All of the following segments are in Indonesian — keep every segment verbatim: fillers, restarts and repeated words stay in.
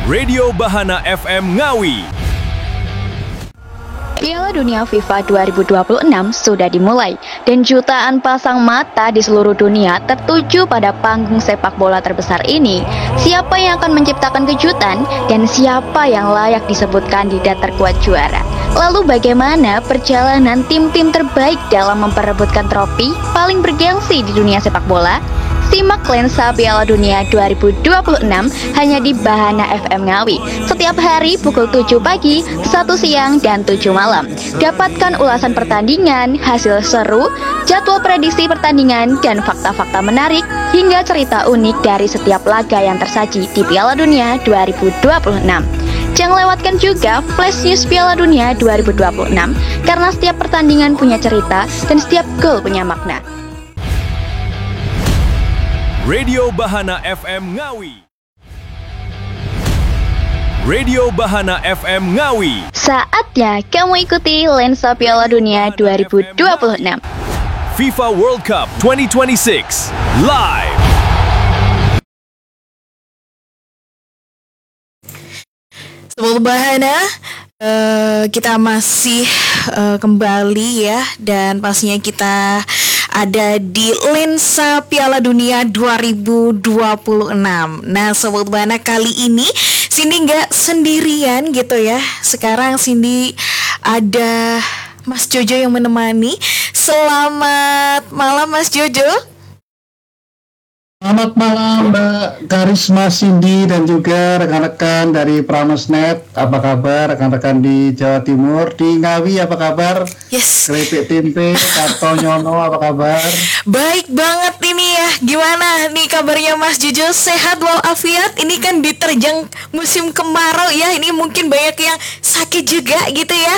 Radio Bahana F M Ngawi. Piala Dunia FIFA dua ribu dua puluh enam sudah dimulai dan jutaan pasang mata di seluruh dunia tertuju pada panggung sepak bola terbesar ini. Siapa yang akan menciptakan kejutan dan siapa yang layak disebut kandidat terkuat juara? Lalu bagaimana perjalanan tim-tim terbaik dalam memperebutkan trofi paling bergengsi di dunia sepak bola? Simak Lensa Piala Dunia dua ribu dua puluh enam hanya di Bahana F M Ngawi. Setiap hari pukul tujuh pagi, satu siang, dan tujuh malam. Dapatkan ulasan pertandingan, hasil seru, jadwal prediksi pertandingan, dan fakta-fakta menarik hingga cerita unik dari setiap laga yang tersaji di Piala Dunia dua ribu dua puluh enam. Jangan lewatkan juga Flash News Piala Dunia dua ribu dua puluh enam karena setiap pertandingan punya cerita dan setiap gol punya makna. Radio Bahana F M Ngawi. Radio Bahana F M Ngawi. Saatnya kamu ikuti Lensa Piala Dunia dua ribu dua puluh enam. FIFA World Cup dua ribu dua puluh enam live. Sobat Bahana, uh, kita masih uh, kembali ya, dan pastinya kita ada di Lensa Piala Dunia dua ribu dua puluh enam. Nah, Sobat Bahana, kali ini Cindy nggak sendirian gitu ya. Sekarang Cindy ada Mas Jojo yang menemani. Selamat malam Mas Jojo. Selamat malam Mbak Karisma, Cindy, dan juga rekan-rekan dari Pramesnet. Apa kabar rekan-rekan di Jawa Timur? Di Ngawi apa kabar? Yes. Keripik tempe, Karto Nyono apa kabar? Baik banget ini ya. Gimana nih kabarnya Mas Jojo? Sehat walafiat? Ini kan diterjang musim kemarau ya. Ini mungkin banyak yang sakit juga gitu ya.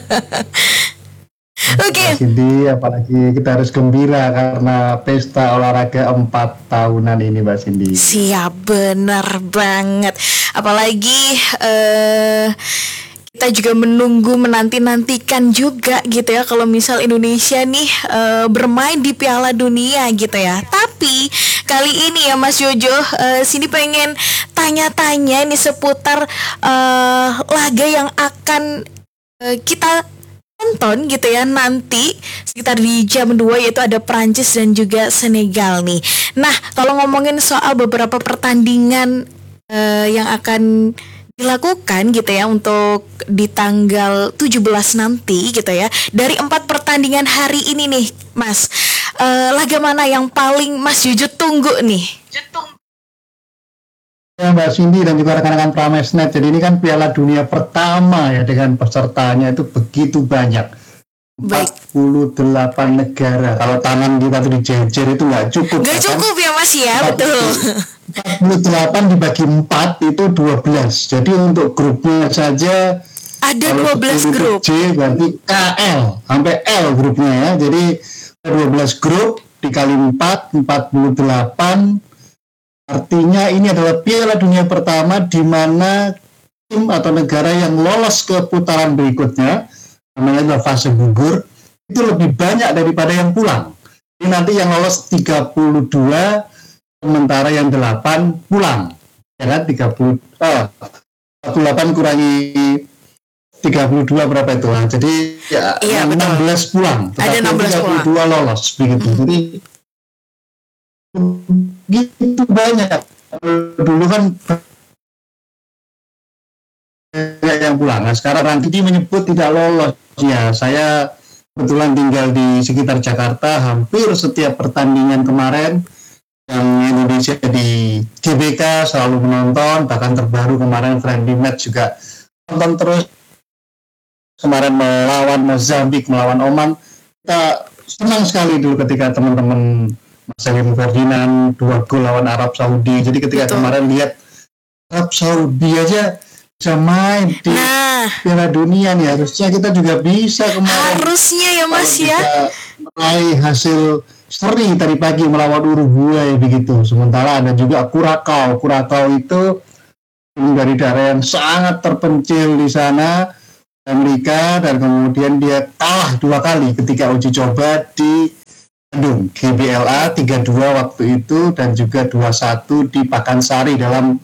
Oke. Okay. Cindy, apalagi kita harus gembira karena pesta olahraga empat tahunan ini, Mbak Cindy. Siap, benar banget. Apalagi uh, kita juga menunggu, menanti-nantikan juga gitu ya kalau misal Indonesia nih uh, bermain di Piala Dunia gitu ya. Tapi kali ini ya Mas Jojo, uh, sini pengen tanya-tanya nih seputar uh, laga yang akan uh, kita tonton gitu ya nanti sekitar di jam dua, yaitu ada Prancis dan juga Senegal nih. Nah, kalau ngomongin soal beberapa pertandingan uh, yang akan dilakukan gitu ya untuk di tanggal tujuh belas nanti gitu ya. Dari empat pertandingan hari ini nih Mas, uh, laga mana yang paling Mas Jojo tunggu nih? Ya Mbak Cindy dan juga rekan-rekan Pramesnet. Jadi ini kan Piala Dunia pertama ya, dengan pesertanya itu begitu banyak. empat puluh delapan negara. Kalau tangan kita tuh dijejer itu nggak cukup. Nggak cukup kan? Ya Mas ya, betul. empat puluh delapan dibagi empat itu dua belas. Jadi untuk grupnya saja ada dua belas grup. J berarti K L sampai L grupnya ya. Jadi dua belas grup dikali empat, empat puluh delapan. Artinya ini adalah Piala Dunia pertama di mana tim atau negara yang lolos ke putaran berikutnya, namanya adalah fase gugur, itu lebih banyak daripada yang pulang. Ini nanti yang lolos tiga puluh dua, sementara yang delapan pulang. Ya kan, tiga puluh, oh, empat puluh delapan kurangi tiga puluh dua berapa itu? Nah, jadi ya, iya, enam belas pulang, tetapi ada enam belas tiga puluh dua pulang. lolos begitu. Hmm. Jadi gitu banyak. Dulu kan yang pulang. Nah, sekarang Rangkiti menyebut tidak lolos. Ya, saya kebetulan tinggal di sekitar Jakarta. Hampir setiap pertandingan kemarin yang Indonesia di G B K selalu menonton. Bahkan terbaru kemarin friendly match juga nonton terus. Kemarin melawan Mozambik, melawan Oman. Kita senang sekali dulu ketika teman-teman Marcelino Ferdinand dua gol lawan Arab Saudi. Jadi ketika Betul. kemarin lihat Arab Saudi aja bisa main di nah, Piala Dunia nih, harusnya kita juga bisa kemarin. Harusnya ya Mas ya. Meraih hasil seri tadi pagi melawan Uruguay begitu. Sementara ada juga Curacao. Curacao itu dari daerah yang sangat terpencil di sana, Amerika, dan kemudian dia kalah dua kali ketika uji coba di Bandung, G B L A tiga dua waktu itu, dan juga dua satu di Pakansari dalam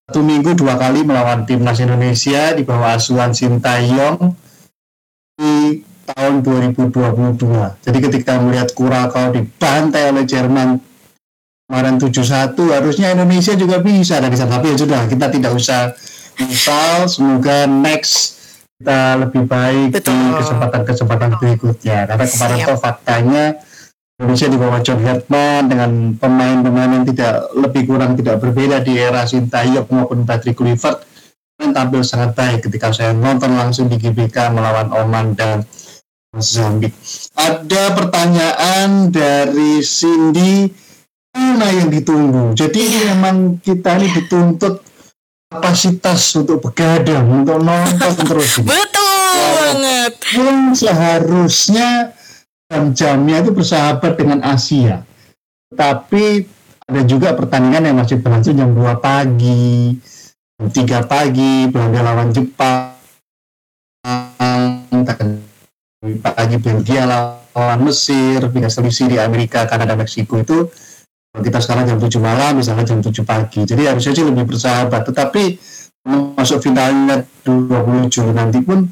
satu minggu dua kali melawan timnas Indonesia di bawah asuhan Sintayong di tahun dua ribu dua puluh dua. Jadi ketika melihat Curacao dibantai oleh Jerman kemarin tujuh satu, harusnya Indonesia juga bisa dari sana. Tapi ya sudah, kita tidak usah misal, semoga next kita lebih baik Betul. di kesempatan-kesempatan berikutnya. Karena kemarin Siap. toh faktanya Indonesia di bawah John Hartman dengan pemain-pemain yang tidak lebih kurang tidak berbeda di era Sintayong maupun Patrick Kluivert yang tampil sangat baik ketika saya nonton langsung di G B K melawan Oman dan Mozambik. Ada pertanyaan dari Cindy, mana yang ditunggu? Jadi Iya. memang kita ini dituntut kapasitas untuk begadang, untuk nonton terus. Betul banget. Pun seharusnya jam-jamnya itu bersahabat dengan Asia. Tapi ada juga pertandingan yang masih berlangsung jam dua pagi, jam tiga pagi, Belanda lawan Jepang, pagi Belgia lawan Mesir, hingga selisih di Amerika, Kanada, Meksiko itu kita sekarang jam tujuh malam, misalnya jam tujuh pagi. Jadi harusnya sih lebih bersahabat. Tetapi masuk finalnya dua puluh Juli nanti pun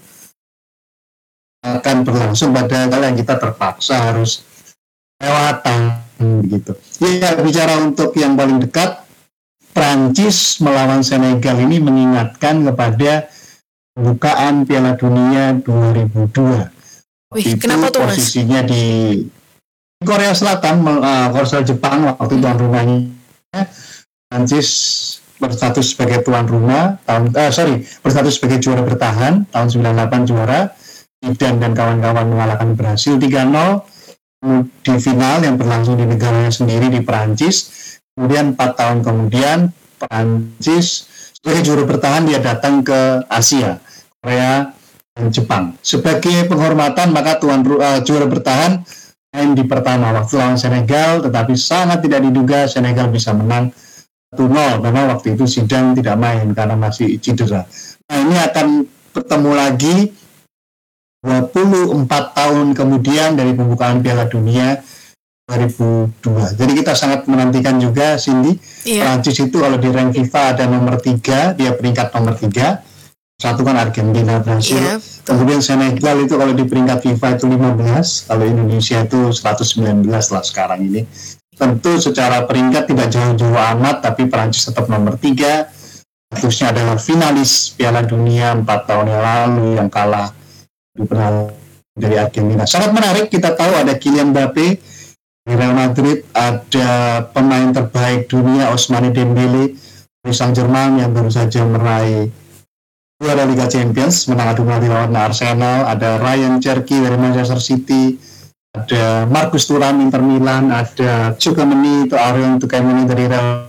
akan berlangsung pada hal yang kita terpaksa harus lewatan gitu. Ya, bicara untuk yang paling dekat, Prancis melawan Senegal ini mengingatkan kepada pembukaan Piala Dunia dua ribu dua. Wih, Itu kenapa tuh, Mas? posisinya di Korea Selatan, uh, Korea Jepang waktu tuan rumahnya. Prancis berstatus sebagai tuan rumah tahun uh, sorry berstatus sebagai juara bertahan tahun sembilan puluh delapan juara. Zidane dan kawan-kawan mengalahkan Brasil tiga nol di final yang berlangsung di negaranya sendiri di Perancis. Kemudian empat tahun kemudian Perancis sebagai juara bertahan dia datang ke Asia, Korea dan Jepang. Sebagai penghormatan maka tuan uh, juara bertahan main di pertama waktu lawan Senegal, tetapi sangat tidak diduga Senegal bisa menang satu nol karena waktu itu Zidane tidak main karena masih cedera. Nah, ini akan bertemu lagi dua puluh empat tahun kemudian dari pembukaan Piala Dunia dua ribu dua. Jadi kita sangat menantikan juga, Cindy. Iya. Prancis itu kalau di rank FIFA ada nomor tiga, dia peringkat nomor tiga. Satu kan Argentina, Brasil. Iya. Kemudian Senegal itu kalau di peringkat FIFA itu lima belas, kalau Indonesia itu seratus sembilan belas lah sekarang ini. Tentu secara peringkat tidak jauh-jauh amat, tapi Prancis tetap nomor tiga. Statusnya adalah finalis Piala Dunia empat tahun yang lalu yang kalah dari Argentina. Sangat menarik, kita tahu ada Kylian Mbappe di Real Madrid, ada pemain terbaik dunia Ousmane Dembele dari Saint-Germain yang baru saja meraih juara Liga Champions, menang adu penalti lawan Arsenal, ada Ryan Cherky dari Manchester City, ada Marcus Thuram Inter Milan, ada Tchouaméni itu Arion Tchouaméni dari Real.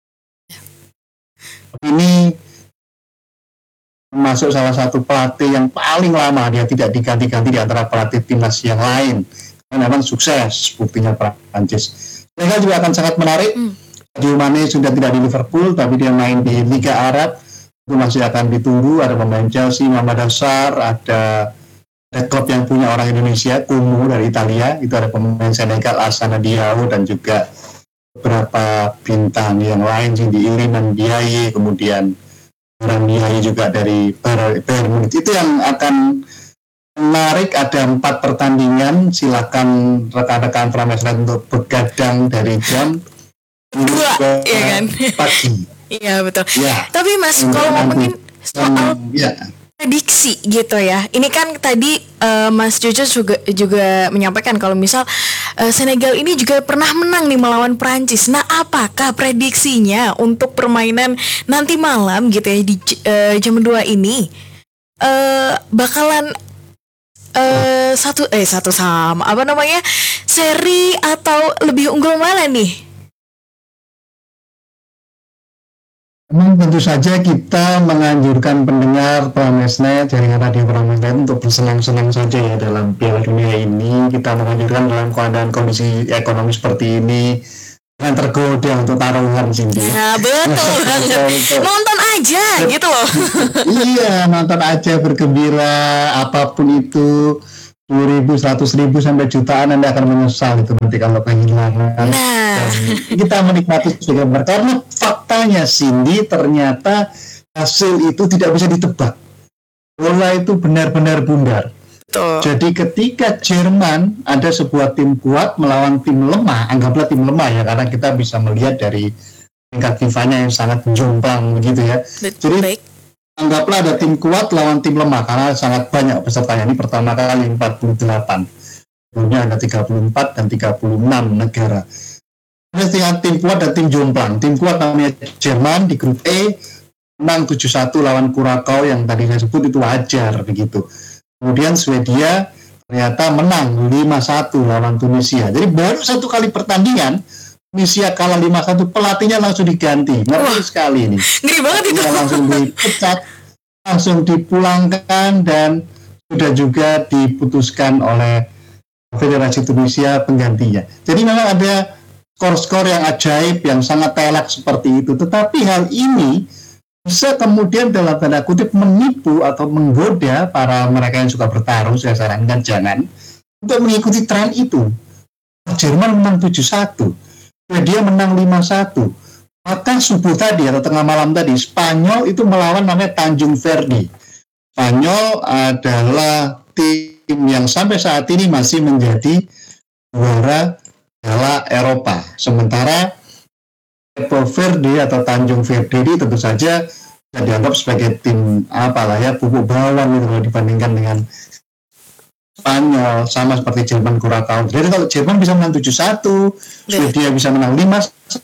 Ini masuk salah satu pelatih yang paling lama dia tidak diganti-ganti di antara pelatih timnas yang lain. Karena memang sukses buktinya Prancis. Mereka juga akan sangat menarik. Hmm. Sadio Mane sudah tidak di Liverpool, tapi dia main di Liga Arab. Itu masih akan ditunggu. Ada pemain Chelsea, Mohamed Sar, ada, ada klub yang punya orang Indonesia, Como dari Italia. Itu ada pemain Senegal, Asana Diao, dan juga beberapa bintang yang lain, Cindy Iliman Biaye, kemudian Raniai juga dari Bayern Munich. Itu yang akan menarik. Ada empat pertandingan. Silakan rekan-rekan Pramesnet untuk begadang dari jam Dua, iya kan? pagi. Iya, betul. Ya. Tapi Mas, Untuk kalau nanti. ngomongin soal Um, ya. prediksi gitu ya. Ini kan tadi eh, Mas Jojo juga juga menyampaikan kalau misal eh, Senegal ini juga pernah menang nih melawan Prancis. Nah, apakah prediksinya untuk permainan nanti malam gitu ya di eh, jam dua ini eh bakalan eh satu eh satu sama apa namanya? Seri atau lebih unggul mana nih? Memang tentu saja kita menganjurkan pendengar Pramesnet, jaringan radio Pramesnet untuk bersenang-senang saja ya dalam Piala Dunia ini. Kita menganjurkan dalam keadaan kondisi ekonomi seperti ini jangan tergoda untuk taruhan, Cindy. Nah, betul banget. Nonton aja gitu loh. Iya, nonton aja bergembira apapun itu. sepuluh ribu, seratus ribu sampai jutaan Anda akan menyesal itu nanti kalau kehilangan. Nah. Dan kita menikmati sebagai benar. Karena faktanya Cindy, ternyata hasil itu tidak bisa ditebak. Bola itu benar-benar bundar. Tuh. Jadi ketika Jerman ada sebuah tim kuat melawan tim lemah, anggaplah tim lemah ya, karena kita bisa melihat dari tingkat FIFA-nya yang sangat jomplang begitu ya. Jadi Baik. anggaplah ada tim kuat lawan tim lemah karena sangat banyak pesertanya. Ini pertama kali empat puluh delapan. Sebelumnya ada tiga puluh empat dan tiga puluh enam negara. Ada tim kuat dan tim jomplang. Tim kuat namanya Jerman di grup E, menang tujuh satu lawan Curacao yang tadi saya sebut, itu wajar begitu. Kemudian Swedia ternyata menang lima satu lawan Tunisia. Jadi baru satu kali pertandingan Tunisia kalah lima satu, pelatihnya langsung diganti. Ngeri sekali ini. Ngeri banget itu. Dia langsung dipecat, langsung dipulangkan, dan sudah juga diputuskan oleh Federasi Tunisia penggantinya. Jadi memang ada skor-skor yang ajaib, yang sangat telak seperti itu. Tetapi hal ini bisa kemudian dalam tanda kutip menipu atau menggoda para mereka yang suka bertarung. Saya sarankan jangan untuk mengikuti tren itu. Jerman menang tujuh satu. Dia menang lima satu. Maka subuh tadi atau tengah malam tadi, Spanyol itu melawan namanya Tanjung Verdi. Spanyol adalah tim yang sampai saat ini masih menjadi juara Piala Eropa. Sementara Cape Verde atau Tanjung Verde ini tentu saja bisa dianggap sebagai tim apalah ya, pupuk bawang gitu kalau dibandingkan dengan Spanyol, sama seperti Jerman, Curacao. Jadi kalau Jerman bisa menang tujuh satu, Swedia bisa menang lima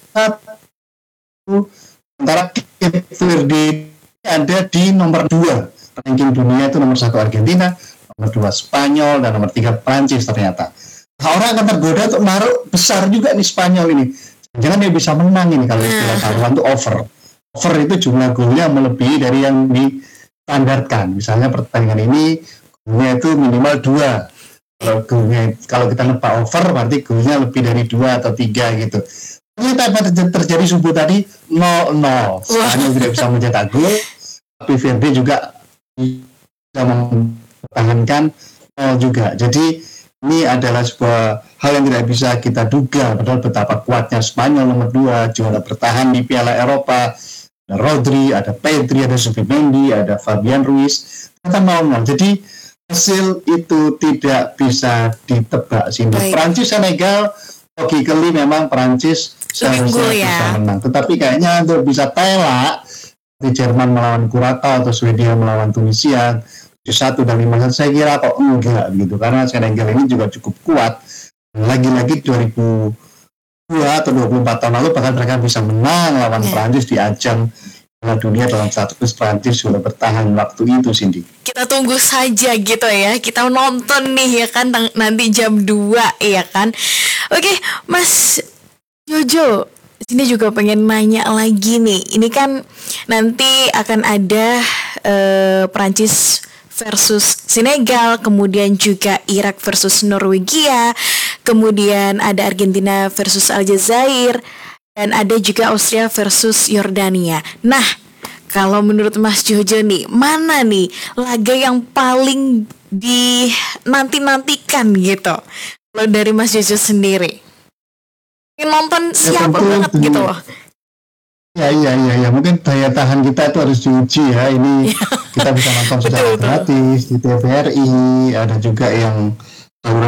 satu, sementara Cape Verde ada di nomor dua ranking dunia, itu nomor satu Argentina, nomor dua Spanyol, dan nomor tiga Prancis ternyata. Nah, orang akan tergoda untuk naruh besar juga nih Spanyol ini. Jangan dia bisa menang ini kalau istilah taruhan itu over. Over itu jumlah golnya melebihi dari yang distandarkan. Misalnya pertandingan ini golnya itu minimal dua. Kalau golnya, kalau kita nebak over berarti golnya lebih dari dua atau tiga gitu. Ternyata apa terjadi subuh tadi nol nol. Spanyol tidak bisa mencetak gol, tapi Verde juga bisa mempertahankan nol juga. Jadi ini adalah sebuah hal yang tidak bisa kita duga, padahal betapa kuatnya Spanyol nomor dua, juara bertahan di Piala Eropa. Ada Rodri, ada Pedri, ada Zubimendi, ada Fabian Ruiz, ternyata nol nol. Jadi hasil itu tidak bisa ditebak sini. Prancis Senegal, logically memang Prancis seharusnya ya. bisa menang. Tetapi kayaknya untuk bisa telak di Jerman melawan Curacao atau Swedia melawan Tunisia tujuh satu dan lima satu, saya kira kok enggak gitu, karena Senegal ini juga cukup kuat. Lagi-lagi dua ribu dua atau dua puluh empat tahun lalu bahkan mereka bisa menang lawan yeah. Prancis di ajang Piala Dunia dalam status Prancis sudah bertahan waktu itu, Cindy. Kita tunggu saja gitu ya, kita nonton nih ya kan nanti jam dua ya kan. Oke Mas Jojo, sini juga pengen nanya lagi nih. Ini kan nanti akan ada uh, Prancis versus Senegal, kemudian juga Irak versus Norwegia, kemudian ada Argentina versus Aljazair, dan ada juga Austria versus Yordania. Nah, kalau menurut Mas Jojo nih, mana nih laga yang paling dinanti-nantikan gitu? Kalau dari Mas Jojo sendiri, nonton siapa ya, banget gitu loh? Ya, iya, iya, ya. Mungkin daya tahan kita itu harus diuji ya. Ini kita bisa nonton secara gratis di T V R I, ada juga yang saluran